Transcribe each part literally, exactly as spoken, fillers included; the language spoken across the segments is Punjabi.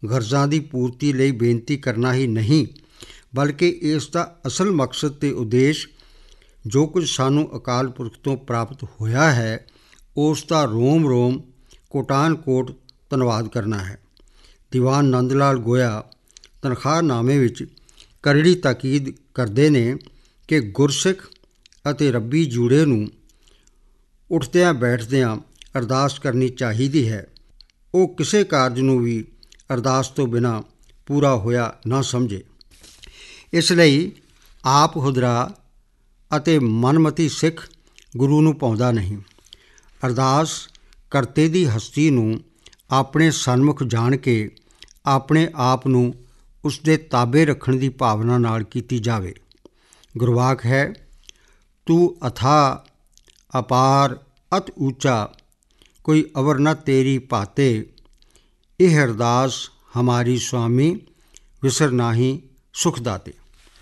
ਗਰਜ਼ਾਂ ਦੀ ਪੂਰਤੀ ਲਈ ਬੇਨਤੀ ਕਰਨਾ ਹੀ ਨਹੀਂ, ਬਲਕਿ ਇਸ ਦਾ ਅਸਲ ਮਕਸਦ ਅਤੇ ਉਦੇਸ਼ ਜੋ ਕੁਝ ਸਾਨੂੰ ਅਕਾਲ ਪੁਰਖ ਤੋਂ ਪ੍ਰਾਪਤ ਹੋਇਆ ਹੈ ਉਸ ਦਾ ਰੋਮ ਰੋਮ ਕੋਟਾਨ ਕੋਟ ਧੰਨਵਾਦ ਕਰਨਾ ਹੈ। ਦੀਵਾਨ ਨੰਦ ਲਾਲ ਗੋਇਆ ਤਨਖਾਹਨਾਮੇ ਵਿੱਚ ਕਰੜੀ ਤਾਕੀਦ ਕਰਦੇ ਨੇ ਕਿ ਗੁਰਸਿੱਖ ਅਤੇ ਰੱਬੀ ਜੂੜੇ ਨੂੰ ਉੱਠਦਿਆਂ ਬੈਠਦਿਆਂ ਅਰਦਾਸ ਕਰਨੀ ਚਾਹੀਦੀ ਹੈ। ਉਹ ਕਿਸੇ ਕਾਰਜ ਨੂੰ ਵੀ ਅਰਦਾਸ ਤੋਂ ਬਿਨਾਂ ਪੂਰਾ ਹੋਇਆ ਨਾ ਸਮਝੇ। ਇਸ ਲਈ ਆਪ ਹੁਦਰਾ ਅਤੇ ਮਨਮਤੀ ਸਿੱਖ ਗੁਰੂ ਨੂੰ ਪਾਉਂਦਾ ਨਹੀਂ। ਅਰਦਾਸ ਕਰਤੇ ਦੀ ਹਸਤੀ ਨੂੰ ਆਪਣੇ ਸਨਮੁਖ ਜਾਣ ਕੇ ਆਪਣੇ ਆਪ ਨੂੰ ਉਸ ਦੇ ਤਾਬੇ ਰੱਖਣ ਦੀ ਭਾਵਨਾ ਨਾਲ ਕੀਤੀ ਜਾਵੇ। ਗੁਰਵਾਕ ਹੈ, ਤੂੰ ਅਥਾਹ ਅਪਾਰ ਅਤ ਊਚਾ, ਕੋਈ ਅਵਰ ਨ ਤੇਰੀ ਭਾਤੇ, ਇਹ ਅਰਦਾਸ ਹਮਾਰੀ ਸੁਆਮੀ ਵਿਸਰ ਨਾਹੀ ਸੁਖ ਦਾਤੇ।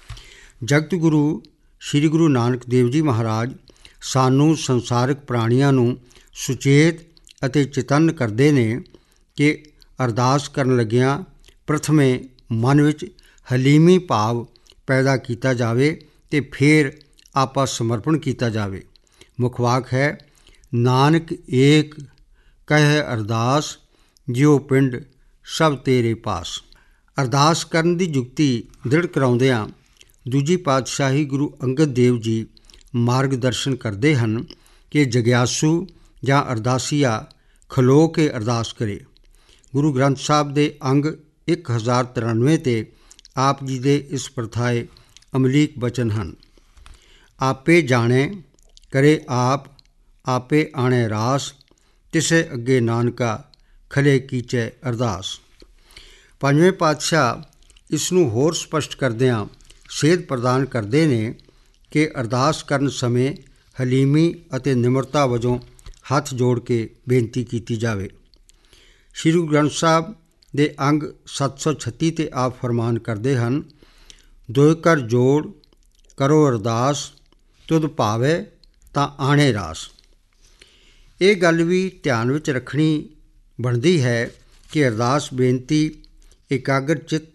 ਜਗਤ ਗੁਰੂ ਸ਼੍ਰੀ ਗੁਰੂ ਨਾਨਕ ਦੇਵ ਜੀ ਮਹਾਰਾਜ ਸਾਨੂੰ ਸੰਸਾਰਿਕ ਪ੍ਰਾਣੀਆਂ ਨੂੰ ਸੁਚੇਤ ਅਤੇ ਚੇਤੰਨ ਕਰਦੇ ਨੇ ਕਿ ਅਰਦਾਸ ਕਰਨ ਲੱਗਿਆਂ ਪ੍ਰਥਮੇ ਮਨ ਵਿੱਚ ਹਲੀਮੀ ਭਾਵ ਪੈਦਾ ਕੀਤਾ ਜਾਵੇ ਅਤੇ ਫਿਰ ਆਪਾ ਸਮਰਪਣ ਕੀਤਾ ਜਾਵੇ। ਮੁਖਵਾਕ ਹੈ, ਨਾਨਕ ਏਕ ਕਹਿ ਅਰਦਾਸ, ਜਿਉ ਪਿੰਡ ਸਭ ਤੇਰੇ ਪਾਸ। ਅਰਦਾਸ ਕਰਨ ਦੀ ਜੁਗਤੀ ਦ੍ਰਿੜ ਕਰਾਉਂਦਿਆਂ ਦੂਜੀ ਪਾਤਸ਼ਾਹੀ ਗੁਰੂ ਅੰਗਦ ਦੇਵ ਜੀ ਮਾਰਗਦਰਸ਼ਨ ਕਰਦੇ ਹਨ ਕਿ ਜਗਿਆਸੂ ਜਾਂ ਅਰਦਾਸੀਆ ਖਲੋ ਕੇ ਅਰਦਾਸ ਕਰੇ। ਗੁਰੂ ਗ੍ਰੰਥ ਸਾਹਿਬ ਦੇ ਅੰਗ ਇੱਕ ਹਜ਼ਾਰ ਤਰਾਨਵੇਂ 'ਤੇ ਆਪ ਜੀ ਦੇ ਇਸ ਪ੍ਰਥਾਏ ਅਮਲੀਕ ਬਚਨ ਹਨ। ਆਪੇ ਜਾਣੇ ਕਰੇ ਆਪ, ਆਪੇ ਆਣੇ ਰਾਸ, ਤਿਸੇ ਅੱਗੇ ਨਾਨਕਾ ਖਲੇ ਕੀਚੈ ਅਰਦਾਸ। ਪੰਜਵੇਂ ਪਾਤਸ਼ਾਹ ਇਸ ਨੂੰ ਹੋਰ ਸਪਸ਼ਟ ਕਰਦਿਆਂ ਸੇਧ ਪ੍ਰਦਾਨ ਕਰਦੇ ਨੇ ਕਿ ਅਰਦਾਸ ਕਰਨ ਸਮੇਂ ਹਲੀਮੀ ਅਤੇ ਨਿਮਰਤਾ ਵਜੋਂ ਹੱਥ ਜੋੜ ਕੇ ਬੇਨਤੀ ਕੀਤੀ ਜਾਵੇ। ਸ਼੍ਰੀ ਗੁਰੂ ਗ੍ਰੰਥ ਸਾਹਿਬ ਦੇ ਅੰਗ ਸੱਤ ਸੌ ਛੱਤੀ 'ਤੇ ਆਪ ਫਰਮਾਨ ਕਰਦੇ ਹਨ, ਦੋਇ ਕਰ ਜੋੜ ਕਰੋ ਅਰਦਾਸ, ਤੁਧ ਭਾਵੇ ਤਾਂ ਆਣੇ ਰਾਸ। ਇਹ ਗੱਲ ਵੀ ਧਿਆਨ ਵਿੱਚ ਰੱਖਣੀ ਬਣਦੀ ਹੈ ਕਿ ਅਰਦਾਸ ਬੇਨਤੀ ਇਕਾਗਰ ਚਿੱਤ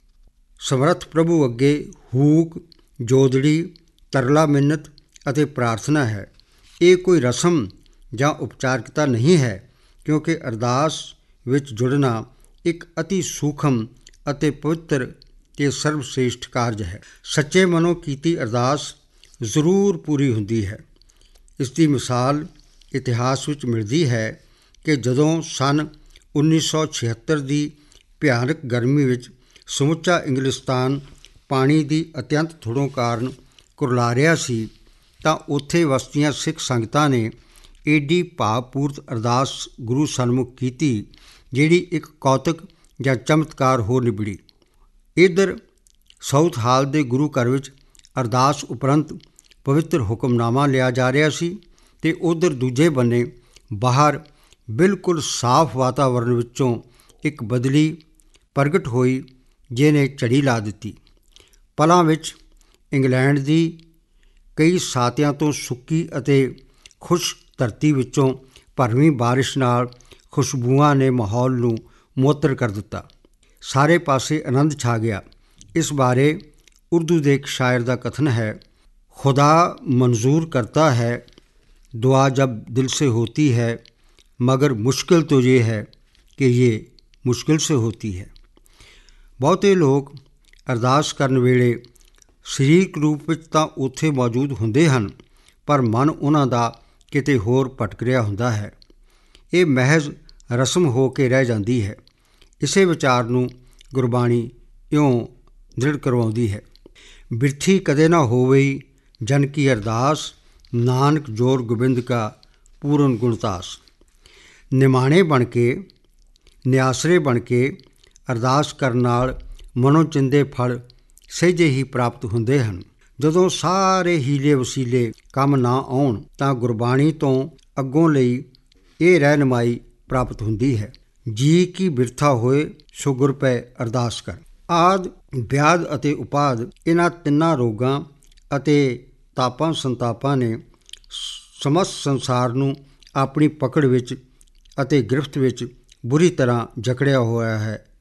ਸਮਰੱਥ ਪ੍ਰਭੂ ਅੱਗੇ ਹੂਕ, ਜੋਦੜੀ, ਤਰਲਾ ਮਿੰਨਤ ਅਤੇ ਪ੍ਰਾਰਥਨਾ ਹੈ। ਇਹ ਕੋਈ ਰਸਮ ਜਾਂ ਉਪਚਾਰਕਤਾ ਨਹੀਂ ਹੈ, ਕਿਉਂਕਿ ਅਰਦਾਸ ਵਿੱਚ ਜੁੜਨਾ ਇੱਕ ਅਤੀ ਸੂਖਮ ਅਤੇ ਪਵਿੱਤਰ ਅਤੇ ਸਰਵਸ਼੍ਰੇਸ਼ਠ ਕਾਰਜ ਹੈ। ਸੱਚੇ ਮਨੋਂ ਕੀਤੀ ਅਰਦਾਸ ਜ਼ਰੂਰ ਪੂਰੀ ਹੁੰਦੀ ਹੈ। ਇਸ ਦੀ ਮਿਸਾਲ ਇਤਿਹਾਸ ਵਿੱਚ ਮਿਲਦੀ ਹੈ ਕਿ ਜਦੋਂ ਸੰਨ ਉੱਨੀ ਸੌ ਛਿਹੱਤਰ ਦੀ ਭਿਆਨਕ ਗਰਮੀ ਵਿੱਚ ਸਮੁੱਚਾ ਇੰਗਲਿਸਤਾਨ ਪਾਣੀ ਦੀ ਅਤਿਅੰਤ ਥੁੜੋਂ ਕਾਰਨ ਕੁਰਲਾ ਰਿਹਾ ਸੀ, ਤਾਂ ਉੱਥੇ ਵਸਦੀਆਂ ਸਿੱਖ ਸੰਗਤਾਂ ਨੇ ਏਡੀ ਭਾਵਪੂਰਤ ਅਰਦਾਸ ਗੁਰੂ ਸਨਮੁਖ ਕੀਤੀ, ਜਿਹੜੀ ਇੱਕ ਕੌਤਕ ਜਾਂ ਚਮਤਕਾਰ ਹੋ ਨਿਬੜੀ। ਇੱਧਰ ਸਾਊਥ ਹਾਲ ਦੇ ਗੁਰੂ ਘਰ ਵਿੱਚ ਅਰਦਾਸ ਉਪਰੰਤ ਪਵਿੱਤਰ ਹੁਕਮਨਾਮਾ ਲਿਆ ਜਾ ਰਿਹਾ ਸੀ ਅਤੇ ਉੱਧਰ ਦੂਜੇ ਬੰਨੇ ਬਾਹਰ ਬਿਲਕੁਲ ਸਾਫ਼ ਵਾਤਾਵਰਨ ਵਿੱਚੋਂ ਇੱਕ ਬਦਲੀ ਪ੍ਰਗਟ ਹੋਈ, ਜਿਹਨੇ ਝੜੀ ਲਾ ਦਿੱਤੀ। ਪਲਾਂ ਵਿੱਚ ਇੰਗਲੈਂਡ ਦੀ ਕਈ ਸਾਤਿਆਂ ਤੋਂ ਸੁੱਕੀ ਅਤੇ ਖੁਸ਼ਕ ਧਰਤੀ ਵਿੱਚੋਂ ਭਰਵੀਂ ਬਾਰਿਸ਼ ਨਾਲ ਖੁਸ਼ਬੂਆਂ ਨੇ ਮਾਹੌਲ ਨੂੰ ਮੁਅੱਤਰ ਕਰ ਦਿੱਤਾ। ਸਾਰੇ ਪਾਸੇ ਆਨੰਦ ਛਾ ਗਿਆ। ਇਸ ਬਾਰੇ ਉਰਦੂ ਦੇ ਇੱਕ ਸ਼ਾਇਰ ਦਾ ਕਥਨ ਹੈ, ਖੁਦਾ ਮਨਜ਼ੂਰ ਕਰਤਾ ਹੈ ਦੁਆ ਜਬ ਦਿਲ ਸੇ ਹੋਤੀ ਹੈ, ਮਗਰ ਮੁਸ਼ਕਿਲ ਤੋ ਇਹ ਹੈ ਕਿ ਇਹ ਮੁਸ਼ਕਿਲ ਸੇ ਹੋਤੀ ਹੈ। ਬਹੁਤੇ ਲੋਕ ਅਰਦਾਸ ਕਰਨ ਵੇਲੇ ਸਰੀਰਕ ਰੂਪ ਵਿੱਚ ਤਾਂ ਉੱਥੇ ਮੌਜੂਦ ਹੁੰਦੇ ਹਨ, ਪਰ ਮਨ ਉਹਨਾਂ ਦਾ ਕਿਤੇ ਹੋਰ ਭਟਕ ਰਿਹਾ ਹੁੰਦਾ ਹੈ। ਇਹ ਮਹਿਜ਼ ਰਸਮ ਹੋ ਕੇ ਰਹਿ ਜਾਂਦੀ ਹੈ। ਇਸੇ ਵਿਚਾਰ ਨੂੰ ਗੁਰਬਾਣੀ ਇਉਂ ਦ੍ਰਿੜ ਕਰਵਾਉਂਦੀ ਹੈ, ਬਿਰਥੀ ਕਦੇ ਨਾ ਹੋਵਈ ਜਨ ਕੀ ਅਰਦਾਸ, ਨਾਨਕ ਜੋਰ ਗੋਬਿੰਦ ਕਾ ਪੂਰਨ ਗੁਣਤਾਸ। ਨਿਮਾਣੇ ਬਣ ਕੇ, ਨਿਆਸਰੇ ਬਣ ਕੇ ਅਰਦਾਸ ਕਰਨ ਨਾਲ ਮਨੋਚਿੰਦੇ ਫਲ ਸਹਿਜੇ ਹੀ ਪ੍ਰਾਪਤ ਹੁੰਦੇ ਹਨ। ਜਦੋਂ ਸਾਰੇ ਹੀਲੇ ਵਸੀਲੇ ਕੰਮ ਨਾ ਆਉਣ ਤਾਂ ਗੁਰਬਾਣੀ ਤੋਂ ਅੱਗੋਂ ਲਈ ਇਹ ਰਹਿਨਮਾਈ ਪ੍ਰਾਪਤ ਹੁੰਦੀ ਹੈ, ਜੀ ਕੀ ਬਿਰਥਾ ਹੋਏ ਸੋ ਗੁਰ ਪੈ ਅਰਦਾਸ ਕਰ। ਆਦਿ, ਵਿਆਧ ਅਤੇ ਉਪਾਦ, ਇਹਨਾਂ ਤਿੰਨਾਂ ਰੋਗਾਂ ਅਤੇ ਤਾਪਾਂ ਸੰਤਾਪਾਂ ਨੇ ਸਮਸਤ ਸੰਸਾਰ ਨੂੰ ਆਪਣੀ ਪਕੜ ਵਿੱਚ ਅਤੇ ਗ੍ਰਿਫਤ ਵਿੱਚ ਬੁਰੀ ਤਰ੍ਹਾਂ ਜਕੜਿਆ ਹੋਇਆ ਹੈ।